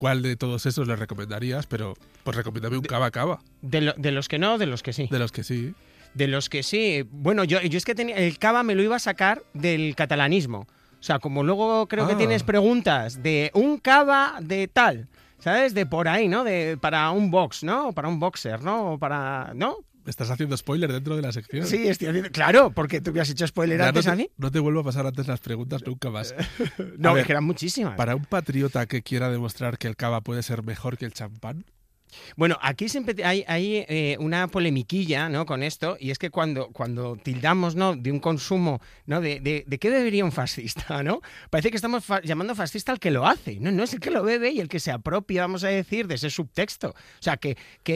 cuál de todos esos le recomendarías, pero pues recomiéndame un cava. De los que no, de los que sí. De los que sí. De los que sí. Bueno, yo es que tenía el cava me lo iba a sacar del catalanismo. O sea, como luego creo que tienes preguntas de un cava de tal, ¿sabes? De por ahí, ¿no? Para un box, ¿no? O para un boxer, ¿no? O para... ¿no? ¿Estás haciendo spoiler dentro de la sección? Sí, estoy haciendo... Claro, porque tú me has hecho spoiler Ya, antes a mí. No te vuelvo a pasar antes las preguntas nunca más. No, es que eran muchísimas. Para un patriota que quiera demostrar que el cava puede ser mejor que el champán... Bueno, aquí siempre hay una polemiquilla, ¿no? Con esto, y es que cuando tildamos, ¿no? De un consumo, ¿no? De qué bebería un fascista, ¿no? Parece que estamos llamando fascista al que lo hace, ¿no? No es el que lo bebe y el que se apropia, vamos a decir, de ese subtexto. O sea, que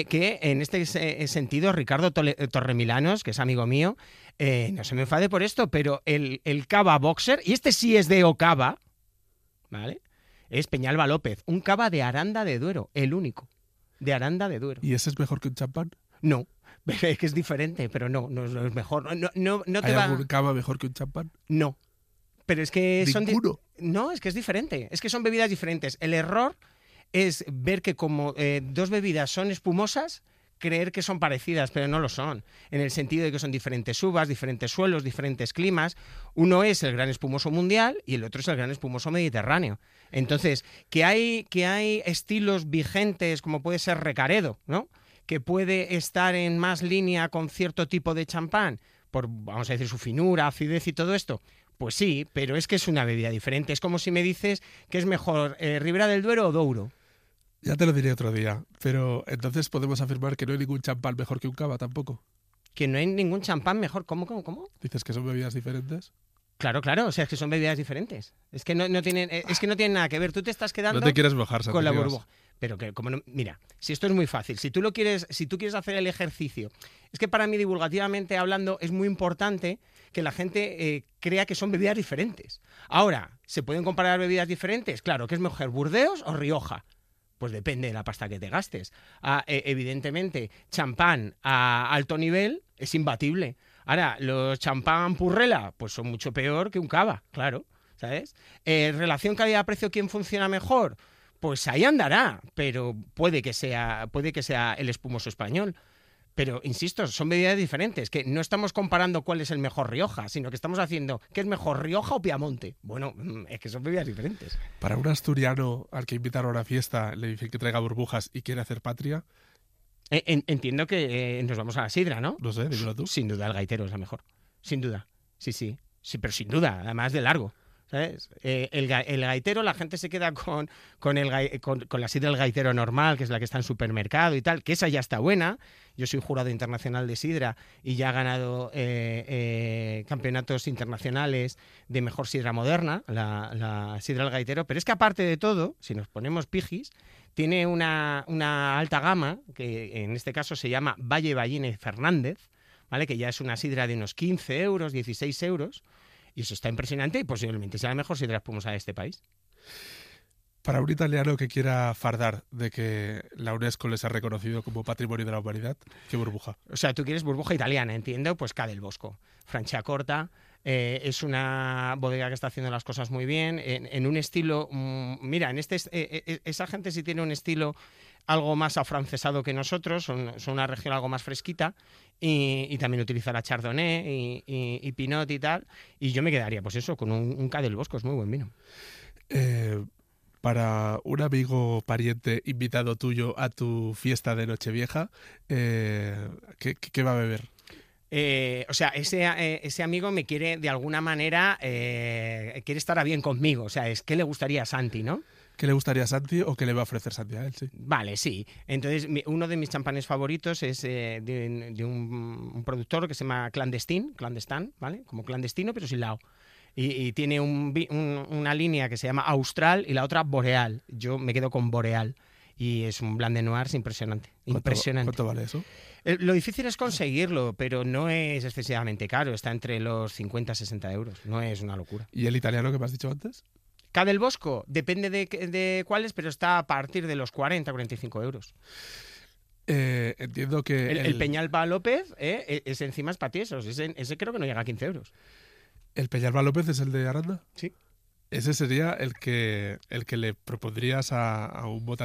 en este sentido, Ricardo Torremilanos, que es amigo mío, no se me enfade por esto, pero el cava boxer, y este sí es de Ocava, ¿vale? Es Peñalba López, un cava de Aranda de Duero, el único. De Aranda de Duero. ¿Y ese es mejor que un champán? No, es que es diferente, pero no es mejor. No te ¿Hay va... algún cava mejor que un champán? No, pero es que ¿Ninguno? No, es que es diferente. Es que son bebidas diferentes. El error es ver que como dos bebidas son espumosas, creer que son parecidas, pero no lo son. En el sentido de que son diferentes uvas, diferentes suelos, diferentes climas. Uno es el gran espumoso mundial y el otro es el gran espumoso mediterráneo. Entonces, que hay estilos vigentes, como puede ser Recaredo, ¿no? Que puede estar en más línea con cierto tipo de champán, por, vamos a decir, su finura, acidez y todo esto. Pues sí, pero es que es una bebida diferente. Es como si me dices que es mejor Ribera del Duero o Douro. Ya te lo diré otro día, pero entonces podemos afirmar que no hay ningún champán mejor que un cava tampoco. Que no hay ningún champán mejor. ¿Cómo? ¿Dices que son bebidas diferentes? Claro, o sea, es que son bebidas diferentes. Es que no tienen nada que ver. Tú te estás quedando No te quieres mojar, Santi, con la ¿qué vas? burbuja. Pero que como no, mira, si esto es muy fácil, si tú quieres hacer el ejercicio, es que para mí divulgativamente hablando es muy importante que la gente crea que son bebidas diferentes. Ahora, ¿se pueden comparar bebidas diferentes? Claro, ¿qué es mejor, Burdeos o Rioja? Pues depende de la pasta que te gastes. Evidentemente, champán a alto nivel es imbatible. Ahora, los champán Purrela, pues son mucho peor que un cava, claro, ¿sabes? Relación calidad-precio, ¿quién funciona mejor? Pues ahí andará, pero puede que sea el espumoso español. Pero, insisto, son bebidas diferentes, que no estamos comparando cuál es el mejor Rioja, sino que estamos haciendo qué es mejor, Rioja o Piamonte. Bueno, es que son bebidas diferentes. Para un asturiano al que invitaron a una fiesta, le dicen que traiga burbujas y quiere hacer patria. Entiendo que nos vamos a la sidra, ¿no? No sé, dímelo tú. Sin duda el gaitero es la mejor. Sin duda. Sí, pero sin duda, además de largo. ¿Sabes? El gaitero, la gente se queda con la sidra del gaitero normal, que es la que está en supermercado y tal, que esa ya está buena. Yo soy jurado internacional de sidra y ya ha ganado campeonatos internacionales de mejor sidra moderna, la sidra del gaitero. Pero es que aparte de todo, si nos ponemos pijis, tiene una alta gama, que en este caso se llama Valle Ballines Fernández, ¿vale? Que ya es una sidra de unos 15 euros, 16 euros. Y eso está impresionante y posiblemente sea la mejor sidra espumosa de este país. Para un italiano que quiera fardar de que la UNESCO les ha reconocido como Patrimonio de la Humanidad, ¿qué burbuja? O sea, tú quieres burbuja italiana, entiendo, pues Ca del Bosco. Franciacorta, es una bodega que está haciendo las cosas muy bien, en un estilo... mira, esa gente sí tiene un estilo algo más afrancesado que nosotros, son una región algo más fresquita, y también utiliza la Chardonnay y Pinot y tal, y yo me quedaría, pues eso, con un Ca del Bosco, es muy buen vino. Para un amigo pariente invitado tuyo a tu fiesta de Nochevieja, ¿qué va a beber? O sea, ese amigo me quiere, de alguna manera, quiere estar a bien conmigo, o sea, es que le gustaría a Santi, ¿no? ¿Qué le gustaría a Santi o qué le va a ofrecer Santi a él? Sí. Vale, sí. Entonces, uno de mis champanes favoritos es de un productor que se llama Clandestine, ¿vale? Como clandestino, pero sin lao. Y tiene una línea que se llama Austral y la otra Boreal. Yo me quedo con Boreal. Y es un Blanc de Noirs impresionante. ¿Cuánto vale eso? Lo difícil es conseguirlo, pero no es excesivamente caro. Está entre los 50 y 60 euros. No es una locura. ¿Y el italiano que me has dicho antes? Ca del Bosco, depende de cuáles, pero está a partir de los 40-45 euros. Entiendo que... El Peñalba López, ese encima es patiesos. Ese creo que no llega a 15 euros. ¿El Peñalba López es el de Aranda? Sí. ese sería el que le propondrías a un votante